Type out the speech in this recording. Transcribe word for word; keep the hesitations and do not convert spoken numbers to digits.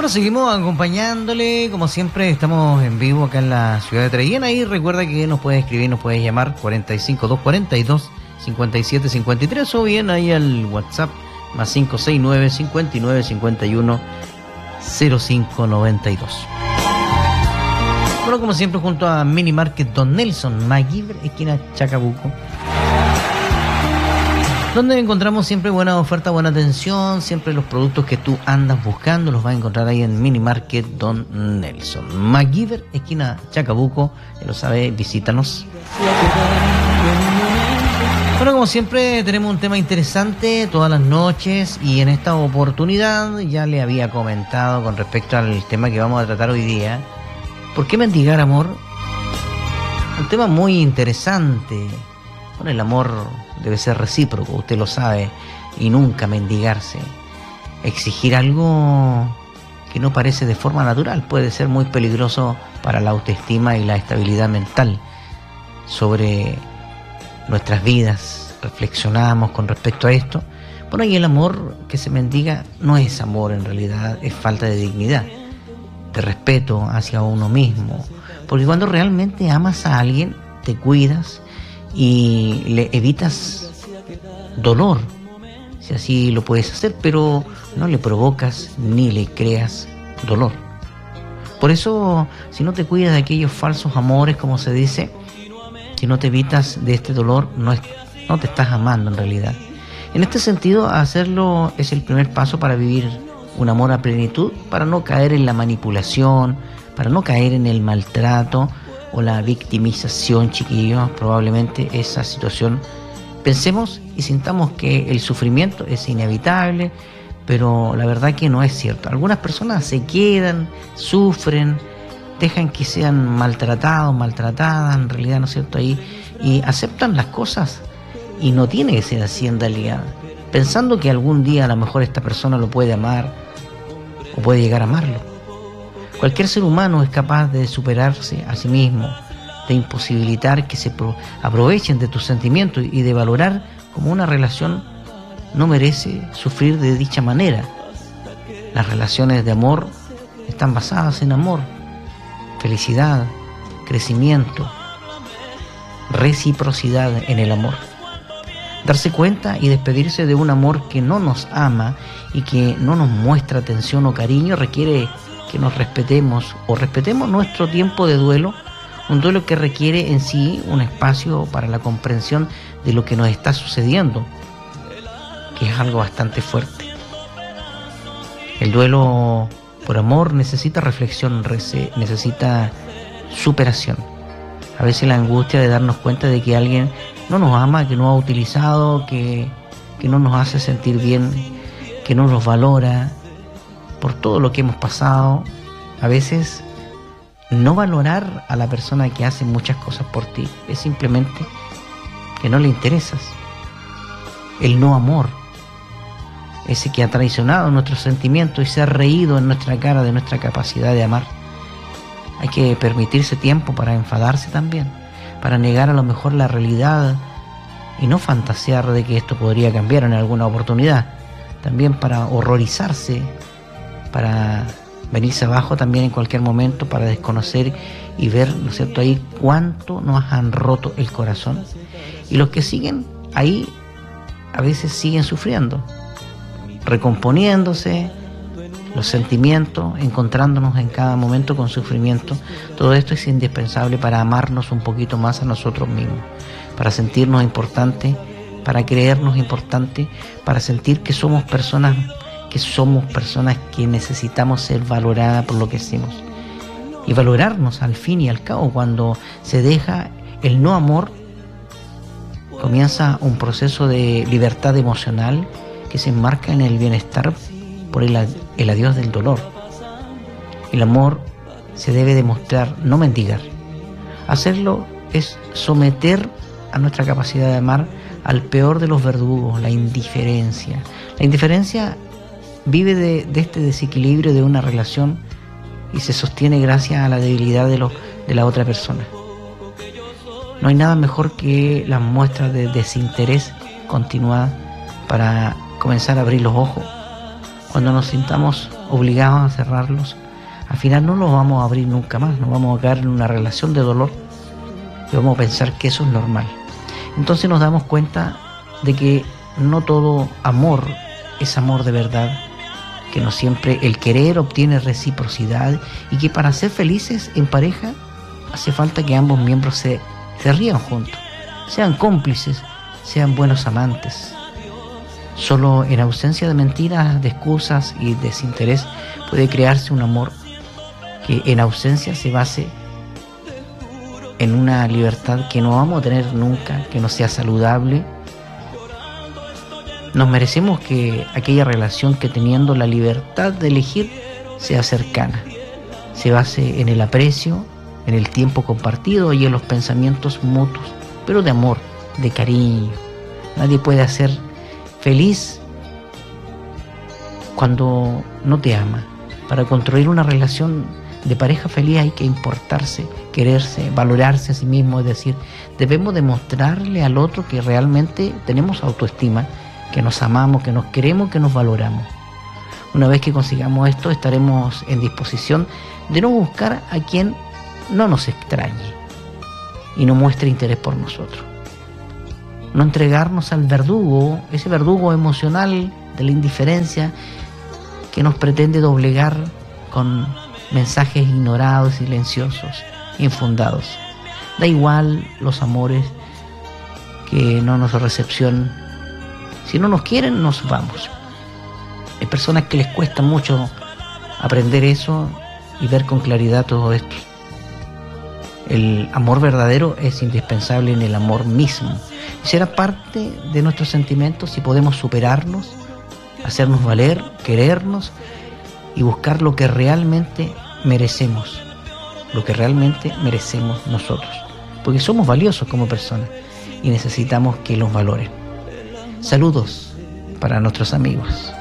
Bueno, seguimos acompañándole, como siempre estamos en vivo acá en la ciudad de Traillén. Ahí recuerda que nos puede escribir, nos puede llamar cuarenta y cinco, doscientos cuarenta y dos, cincuenta y siete cincuenta y tres o bien ahí al WhatsApp más cinco seis nueve, cincuenta y nueve, cincuenta y uno, cero cinco noventa y dos. Bueno, como siempre junto a Mini Market Don Nelson MacGyver, esquina Chacabuco, donde encontramos siempre buena oferta, buena atención, siempre los productos que tú andas buscando los vas a encontrar ahí en Mini Market Don Nelson MacGyver, esquina Chacabuco, ya lo sabes, visítanos. Bueno, como siempre tenemos un tema interesante todas las noches y en esta oportunidad ya le había comentado con respecto al tema que vamos a tratar hoy día. ¿Por qué mendigar amor? Un tema muy interesante. Bueno, el amor debe ser recíproco, usted lo sabe, y nunca mendigarse. Exigir algo que no parece de forma natural puede ser muy peligroso para la autoestima y la estabilidad mental. Sobre nuestras vidas reflexionamos con respecto a esto. Bueno, y el amor que se mendiga no es amor en realidad, es falta de dignidad, de respeto hacia uno mismo. Porque cuando realmente amas a alguien, te cuidas y le evitas dolor, si así lo puedes hacer, pero no le provocas ni le creas dolor. Por eso, si no te cuidas de aquellos falsos amores, como se dice, si no te evitas de este dolor, no, es, no te estás amando en realidad. En este sentido, hacerlo es el primer paso para vivir un amor a plenitud, para no caer en la manipulación, para no caer en el maltrato o la victimización, chiquillos. Probablemente esa situación pensemos y sintamos que el sufrimiento es inevitable, pero la verdad que no es cierto. Algunas personas se quedan, sufren, dejan que sean maltratados, maltratadas, en realidad, ¿no es cierto? Ahí, y aceptan las cosas y no tiene que ser así en realidad, pensando que algún día a lo mejor esta persona lo puede amar o puede llegar a amarlo. Cualquier ser humano es capaz de superarse a sí mismo, de imposibilitar que se aprovechen de tus sentimientos y de valorar como una relación no merece sufrir de dicha manera. Las relaciones de amor están basadas en amor, felicidad, crecimiento, reciprocidad en el amor. Darse cuenta y despedirse de un amor que no nos ama y que no nos muestra atención o cariño requiere que nos respetemos o respetemos nuestro tiempo de duelo, un duelo que requiere en sí un espacio para la comprensión de lo que nos está sucediendo, que es algo bastante fuerte. El duelo por amor necesita reflexión, necesita superación. A veces la angustia de darnos cuenta de que alguien no nos ama, que nos ha utilizado, que, que no nos hace sentir bien, que no nos valora, por todo lo que hemos pasado. A veces no valorar a la persona que hace muchas cosas por ti es simplemente que no le interesas. El no amor, ese que ha traicionado nuestros sentimientos y se ha reído en nuestra cara de nuestra capacidad de amar. Hay que permitirse tiempo para enfadarse también, para negar a lo mejor la realidad y no fantasear de que esto podría cambiar en alguna oportunidad. También para horrorizarse, para venirse abajo también en cualquier momento, para desconocer y ver, ¿no es cierto?, ahí cuánto nos han roto el corazón. Y los que siguen ahí a veces siguen sufriendo, recomponiéndose los sentimientos, encontrándonos en cada momento con sufrimiento. Todo esto es indispensable para amarnos un poquito más a nosotros mismos, para sentirnos importantes, para creernos importantes, para sentir que somos personas que somos personas que necesitamos ser valoradas por lo que hacemos. Y valorarnos al fin y al cabo, cuando se deja el no amor, comienza un proceso de libertad emocional que se enmarca en el bienestar por el, el adiós del dolor. El amor se debe demostrar, no mendigar. Hacerlo es someter a nuestra capacidad de amar al peor de los verdugos, la indiferencia. La indiferencia vive de, de este desequilibrio de una relación y se sostiene gracias a la debilidad de, lo, de la otra persona. No hay nada mejor que las muestras de desinterés continuada para comenzar a abrir los ojos cuando nos sintamos obligados a cerrarlos, al final no los vamos a abrir nunca más, nos vamos a caer en una relación de dolor y vamos a pensar que eso es normal. Entonces nos damos cuenta de que no todo amor es amor de verdad, que no siempre el querer obtiene reciprocidad y que para ser felices en pareja hace falta que ambos miembros se, se rían juntos, sean cómplices, sean buenos amantes. Solo en ausencia de mentiras, de excusas y desinterés puede crearse un amor que en ausencia se base en una libertad que no vamos a tener nunca, que no sea saludable. Nos merecemos que aquella relación que teniendo la libertad de elegir sea cercana, se base en el aprecio, en el tiempo compartido y en los pensamientos mutuos, pero de amor, de cariño. Nadie puede hacer feliz cuando no te ama. Para construir una relación de pareja feliz hay que importarse, quererse, valorarse a sí mismo, es decir, debemos demostrarle al otro que realmente tenemos autoestima, que nos amamos, que nos queremos, que nos valoramos. Una vez que consigamos esto, estaremos en disposición de no buscar a quien no nos extrañe y no muestre interés por nosotros. No entregarnos al verdugo, ese verdugo emocional de la indiferencia que nos pretende doblegar con mensajes ignorados, silenciosos, infundados. Da igual los amores que no nos recepcionan. Si no nos quieren, nos vamos. Hay personas que les cuesta mucho aprender eso y ver con claridad todo esto. El amor verdadero es indispensable en el amor mismo. Y será parte de nuestros sentimientos si podemos superarnos, hacernos valer, querernos y buscar lo que realmente merecemos. Lo que realmente merecemos nosotros. Porque somos valiosos como personas y necesitamos que los valoren. Saludos para nuestros amigos.